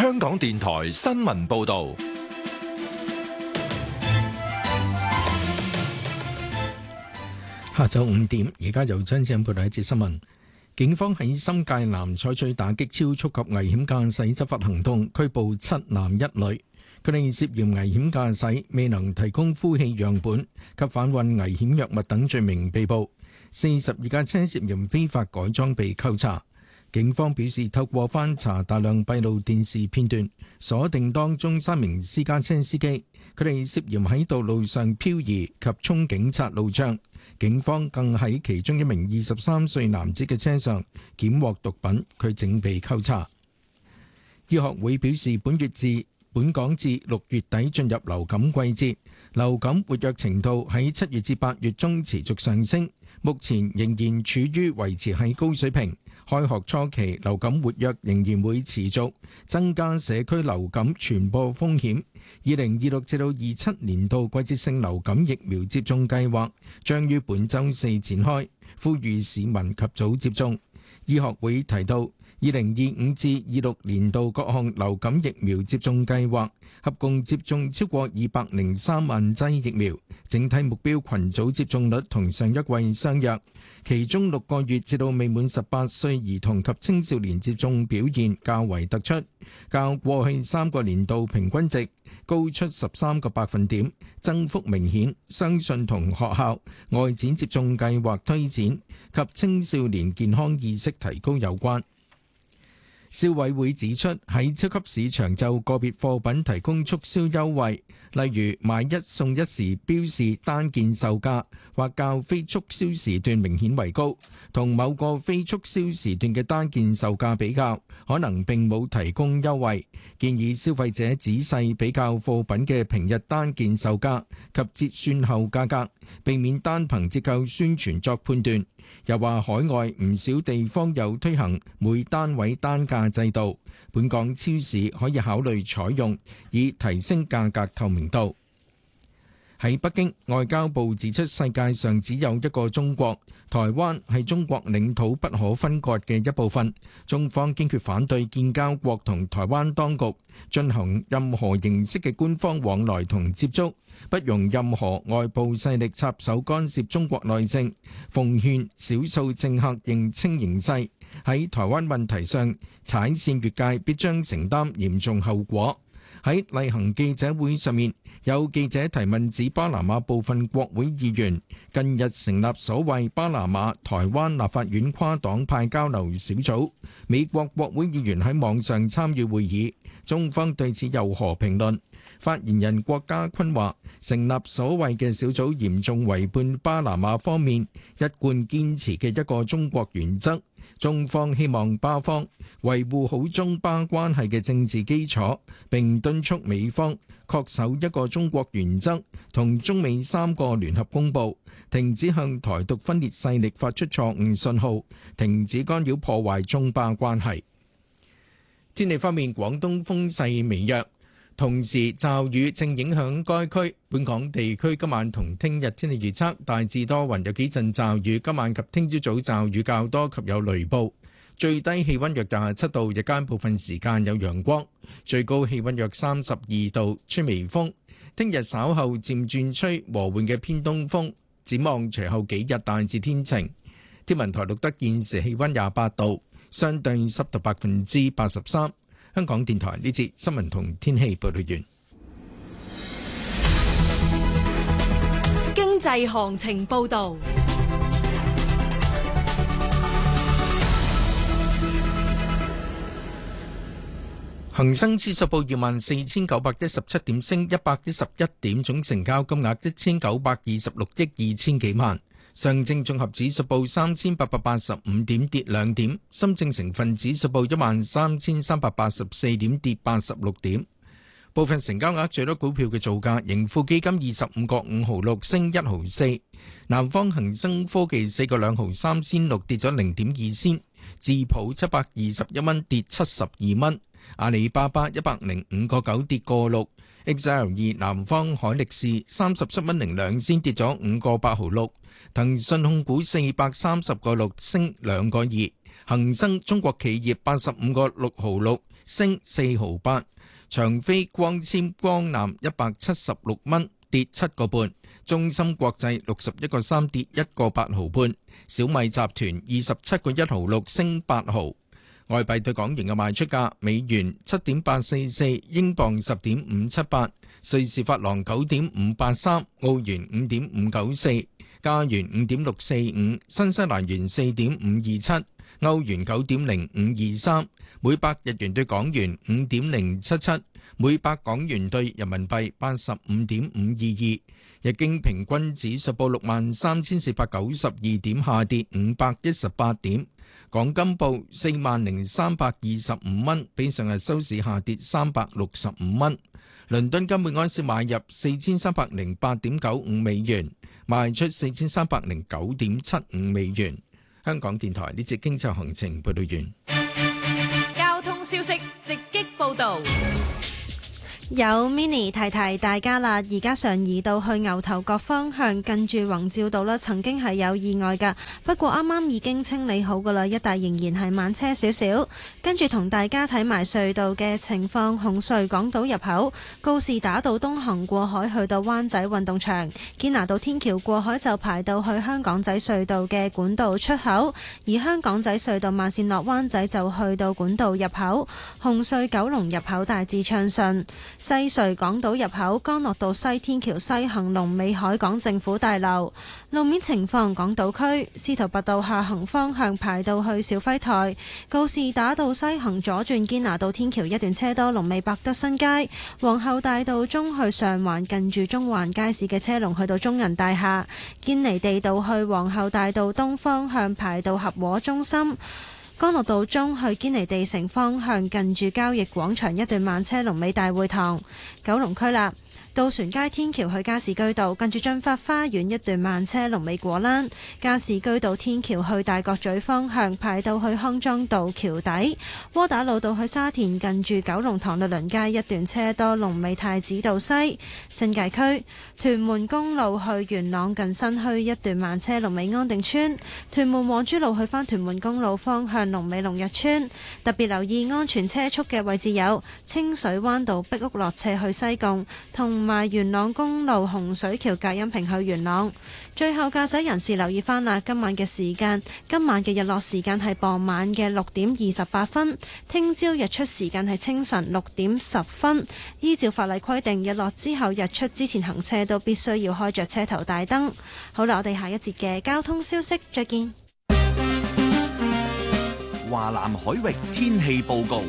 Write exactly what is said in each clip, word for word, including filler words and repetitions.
香港電台新聞報道。 下晝五點，而家由張志恩報道一節新聞。警方喺新界南採取打擊超速及危險駕駛執法行動，拘捕七男一女。佢哋涉嫌危險駕駛、未能提供呼氣樣本及販運危險藥物等罪名被捕。四十二架車涉嫌非法改裝被扣查。警方表示，透過翻查大量閉路電視片段，鎖定當中三名私家車司機，佢哋涉嫌喺道路上漂移及衝警察路障。警方更喺其中一名二十三歲男子嘅車上檢獲毒品，佢正被扣查。醫學會表示，本月至本港至六月底進入流感季節，流感活躍程度喺七月至八月中持續上升，目前仍然處於維持喺高水平。開學初期流感活躍仍然會持續，增加社區流感傳播風險。二零二六至到二七年度季節性流感疫苗接種計劃將於本週四展開，呼籲市民及早接種。醫學會提到，二零二五至二六年度各項流感疫苗接種計劃合共接種超過二百零三萬劑疫苗，整體目標群組接種率同上一季相若。其中六個月至到未滿十八歲兒童及青少年接種表現較為突出，較過去三個年度平均值高出十三個百分點，增幅明顯，相信同學校外展接種計劃推展及青少年健康意識提高有關。消委會指出，喺超級市場就個別貨品提供促銷優惠，例如買一送一時標示單件售價或較非促銷時段明顯為高，同某個非促銷時段嘅單件售價比較，可能並冇提供優惠。建議消費者仔細比較貨品嘅平日單件售價及折算後價格，避免單憑折扣宣傳作判斷。又話海外唔少地方有推行每單位單價制度，本港超市可以考慮採用，以提升價格透明度。喺北京，外交部指出，世界上只有一個中國，台灣係中國領土不可分割嘅一部分。中方堅決反對建交國同台灣當局進行任何形式嘅官方往來同接觸，不容任何外部勢力插手干涉中國內政。奉勸少數政客認清形勢，喺台灣問題上踩線越界，必將承擔嚴重後果。喺例行記者會上面，有記者提問指巴拿馬部分國會議員近日成立所謂巴拿馬台灣立法院跨黨派交流小組，美國國會議員喺網上參與會議，中方對此有何評論？發言人郭家坤話，成立所謂嘅小組嚴重違背巴拿馬方面一貫堅持嘅一個中國原則。中方希望巴方維護好中巴關係嘅政治基礎，並敦促美方恪守一個中國原則同中美三個聯合公報，停止向台獨分裂勢力發出錯誤信號，停止干擾破壞中巴關係。天氣方面，廣東風勢微弱，同時驟雨正影響該區。本港地區今晚同聽日天氣預測大致多雲，有幾陣驟雨。今晚及聽朝早驟雨較多及有雷暴，最低氣溫約廿七度，日間部分時間有陽光，最高氣溫約三十二度，吹微風。聽日稍後漸轉吹和緩嘅偏東風，展望隨後幾日大致天晴。天文台錄得現時氣溫廿八度，相對濕度百分之八十三。香港電台呢節新聞同天氣報道完。 經濟行情報道。 恒生指數報二萬四千九百一十七點，升一百一十一點，總成交金額一千九百二十六億二千幾萬。上證綜合指數報三千八百八十五點，跌兩點。深證成分指數報一萬三千三百八十四點，跌八十六點。部分成交額最多股票嘅造價，盈富基金二十五個五毫六升一毫四，南方恒生科技四個兩毫三仙六跌咗零點二仙，智普七百二十一蚊跌七十二蚊，阿里巴巴一百零五個九跌個六，X L 二南方海力士三十七蚊零兩仙跌咗五個八毫六，騰訊控股四百三十個六升兩個二，恒生中國企業八十五個六毫六升四毫八；長飛光纖光纜一百七十六蚊，跌七個半；中芯國際六十一個三，跌一個八毫半；小米集團二十七個一毫六，升八毫。外幣對港元嘅賣出價：美元七點八四四，英鎊十點五七八，瑞士法郎九點五八三，澳元五點五九四，加元五點六四五，新西蘭元四點五二七，歐元九點零五二三，每百日元對港元五點零七七，每百港元對人民幣八十五點五二二。日經平均指數報六萬三千四百九十二點，下跌五百一十八點。港金報四萬零三百二十五蚊，比上日收市下跌三百六十五蚊。倫敦金每安士買入四千三百零八點九五美元，賣出四千三百零九點七五美元。香港電台呢節經濟行情報道完。 交通消息直擊報道。 有 Mini 提提大家啦，而家常怡道去牛頭角方向近住宏照道啦，曾經係有意外噶，不過啱啱已經清理好噶啦，一帶仍然係慢車少少。跟住同大家睇埋隧道嘅情況，紅隧港島入口告士打道東行過海去到灣仔運動場，堅拿道天橋過海就排到去香港仔隧道嘅管道出口，而香港仔隧道慢線落灣仔就去到管道入口。紅隧九龍入口大致暢順。西隧港島入口干諾道西天橋西行龍尾海港政府大樓。路面情況，港島區司徒拔道下行方向排到去肇輝台，告士打道西行左轉堅拿道天橋一段車多，龍尾百德新街。皇后大道中去上環近住中環街市嘅車龍去到中銀大廈。堅尼地道去皇后大道東方向排到合和中心。干諾道中去堅尼地城方向近住交易廣場一段慢車，龍尾大會堂。九龍區啦，渡船街天橋去加士居道近住駿發花園一段慢車，龍尾果欄。加士居道天橋去大角咀方向排到去康莊道橋底。窩打老道去沙田近住九龍塘律倫街一段車多，龍尾太子道西。新界區屯門公路去元朗近新墟一段慢車，龍尾安定村。屯門黃珠路去返屯門公路方向龍尾龍日村。特別留意安全車速嘅位置有清水灣道碧屋落斜去西貢，同埋元朗公路洪水橋隔音屏去元朗。最後駕駛人士留意翻啦，今晚嘅時間，今晚嘅日落時間係傍晚嘅六點二十八分，聽朝日出時間係清晨六點十分。依照法例規定，日落之後日出之前行車都必須要開着車頭大燈。好啦，我哋下一節嘅交通消息再見。 華南海域天氣報告。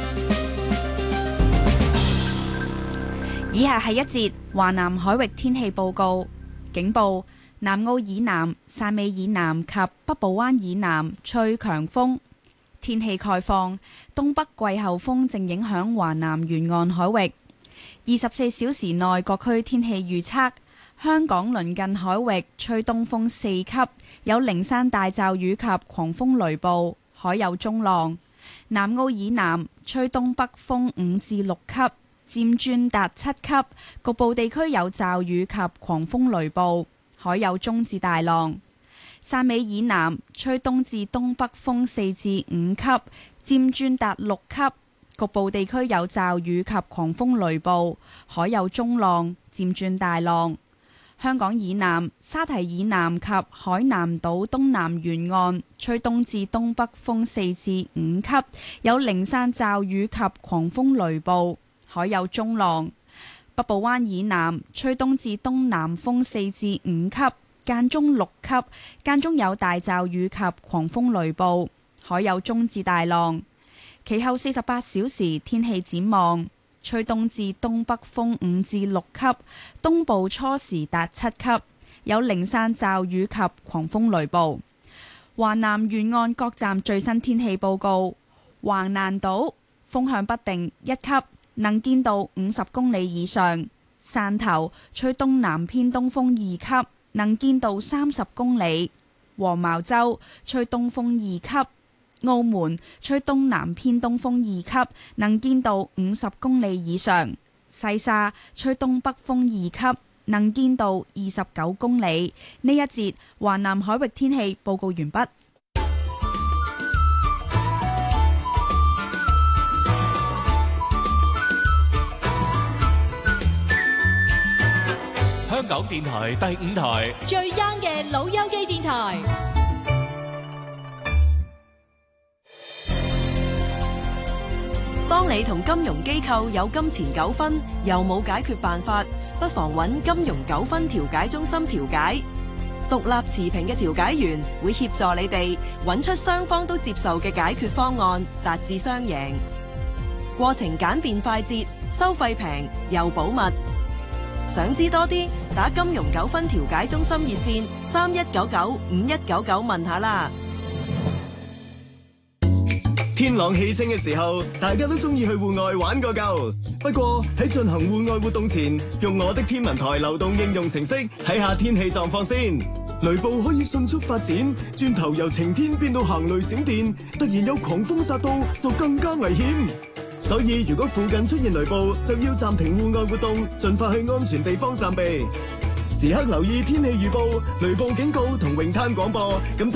以下係一節華南海域天氣報告。警報：南澳以南、汕尾以南及北部灣以南吹強風。天氣概況：東北季候風正影響華南沿岸海域。二十四小時內各區天氣預測：香港鄰近海域吹東風四級，有零散大驟雨及狂風雷暴，海有中浪。南澳以南吹東北風五至六級，漸轉達七級，局部地區有驟雨及狂風雷暴，海有中至大浪。汕尾以南吹東至東北風四至五級，漸轉達六級，局部地區有驟雨及狂風雷暴，海有中浪，漸轉大浪。香港以南、沙堤以南及海南島東南沿岸吹東至東北風四至五級，有零散驟雨及狂風雷暴，海有中浪。北部灣以南吹東至東南風四至五級，間中六級，間中有大驟雨及狂風雷暴，海有中至大浪。其後四十八小時天氣展望：吹東至東北風五至六級，東部初時達七級，有零散驟雨及狂風雷暴。華南沿岸各站最新天氣報告：橫瀾島風向不定一級，能見度五十公里以上；汕頭吹東南偏東風二級，能見度三十公里；黃茅洲吹東風二級；澳門吹東南偏東風二級，能見度五十公里以上；西沙吹東北風二級，能見度二十九公里。呢一節華南海域天氣報告完畢。 港電台第五台最 young 嘅老友記電台。 當你同金融機構有金錢糾紛，又冇解決辦法，不妨揾金融糾紛調解中心調解。獨立持平嘅調解員會協助你哋揾出雙方都接受嘅解決方案，達至雙贏。過程簡便快捷，收費平又保密。想知多啲，打金融糾紛調解中心熱線三一九九五一九九問下啦。 天朗氣清嘅時候，大家都中意去戶外玩個夠。不過喺進行戶外活動前，用我的天文台流動應用程式睇下天氣狀況先。雷暴可以迅速發展，轉頭由晴天變到行雷閃電，突然有狂風殺到，就更加危險。所以如果附近出現雷暴，就要暫停戶外活動，盡快去安全地方暫避。時刻留意天氣預報、雷暴警告同泳灘廣播。咁